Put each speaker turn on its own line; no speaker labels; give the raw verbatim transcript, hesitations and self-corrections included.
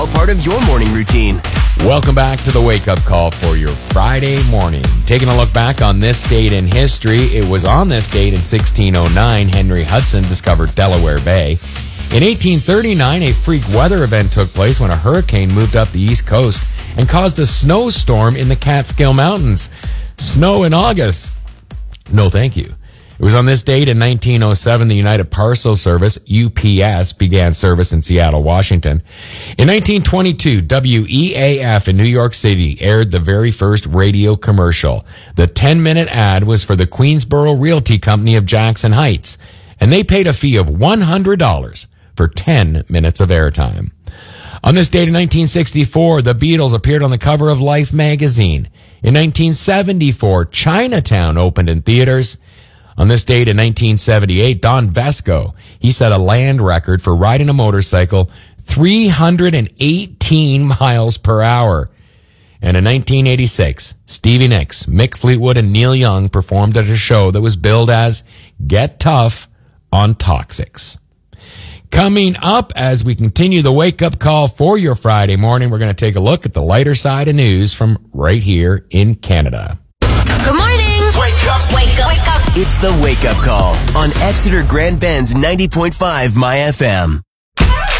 A part of your morning routine.
Welcome back to the Wake Up Call for your Friday morning. Taking a look back on this date in history, it was on this date in sixteen oh nine Henry Hudson discovered Delaware Bay. In eighteen thirty-nine, a freak weather event took place when a hurricane moved up the East Coast and caused a snowstorm in the Catskill Mountains. Snow in August. No, thank you. It was on this date in nineteen oh seven the United Parcel Service, U P S, began service in Seattle, Washington. In nineteen twenty-two, W E A F in New York City aired the very first radio commercial. The ten-minute ad was for the Queensboro Realty Company of Jackson Heights, and they paid a fee of one hundred dollars for ten minutes of airtime. On this date in nineteen sixty-four, the Beatles appeared on the cover of Life magazine. In nineteen seventy-four, Chinatown opened in theaters. On this date in nineteen seventy-eight, Don Vesco, he set a land record for riding a motorcycle three hundred eighteen miles per hour. And in nineteen eighty-six, Stevie Nicks, Mick Fleetwood, and Neil Young performed at a show that was billed as Get Tough on Toxics. Coming up, as we continue the wake-up call for your Friday morning, we're going to take a look at the lighter side of news from right here in Canada.
Good morning. Wake up. Wake up. Wake up. It's the Wake Up Call on Exeter Grand Bend's ninety point five My F M.